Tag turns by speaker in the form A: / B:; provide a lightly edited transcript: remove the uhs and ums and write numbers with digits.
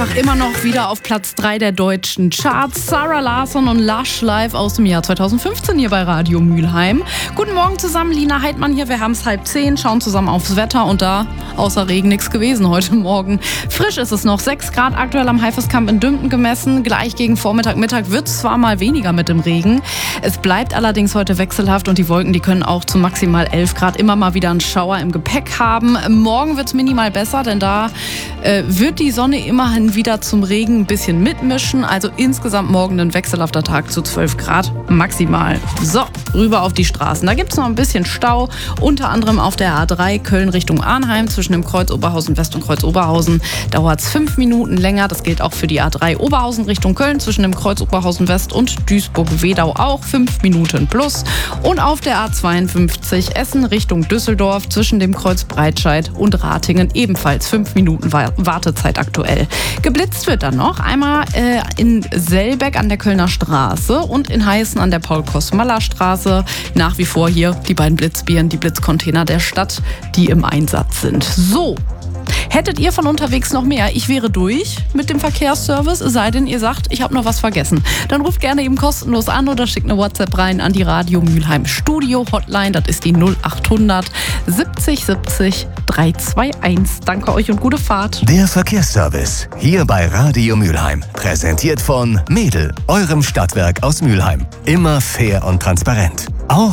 A: einfach immer noch wieder auf Platz 3 der deutschen Charts. Zara Larsson und Lush live aus dem Jahr 2015 hier bei Radio Mülheim. Guten Morgen zusammen, Lina Heidmann hier. Wir haben es 9:30, schauen zusammen aufs Wetter und da außer Regen nichts gewesen heute Morgen. Frisch ist es noch, 6 Grad aktuell am Haiferskamp in Dümpten gemessen. Gleich gegen Vormittag, Mittag wird es zwar mal weniger mit dem Regen. Es bleibt allerdings heute wechselhaft und die Wolken, die können auch zu maximal 11 Grad immer mal wieder einen Schauer im Gepäck haben. Morgen wird es minimal besser, denn da wird die Sonne immerhin wieder zum Regen ein bisschen mitmischen. Also insgesamt morgen ein wechselhafter Tag zu 12 Grad maximal. So, rüber auf die Straßen. Da gibt es noch ein bisschen Stau, unter anderem auf der A3 Köln Richtung Arnheim zwischen dem Kreuz Oberhausen West und Kreuz Oberhausen. Dauert es 5 Minuten länger. Das gilt auch für die A3 Oberhausen Richtung Köln zwischen dem Kreuz Oberhausen West und Duisburg-Wedau auch 5 Minuten plus. Und auf der A52 Essen Richtung Düsseldorf zwischen dem Kreuz Breitscheid und Ratingen ebenfalls 5 Minuten Wartezeit aktuell. Geblitzt wird dann noch einmal in Selbeck an der Kölner Straße und in Heißen an der Paul-Kosmalla-Straße. Nach wie vor hier die beiden Blitzbieren, die Blitzcontainer der Stadt, die im Einsatz sind. So. Hättet ihr von unterwegs noch mehr? Ich wäre durch mit dem Verkehrsservice, es sei denn, ihr sagt, ich habe noch was vergessen. Dann ruft gerne eben kostenlos an oder schickt eine WhatsApp rein an die Radio Mülheim Studio Hotline. Das ist die 0800 70 70 321. Danke euch und gute Fahrt.
B: Der Verkehrsservice hier bei Radio Mülheim. Präsentiert von Mädel, eurem Stadtwerk aus Mülheim. Immer fair und transparent.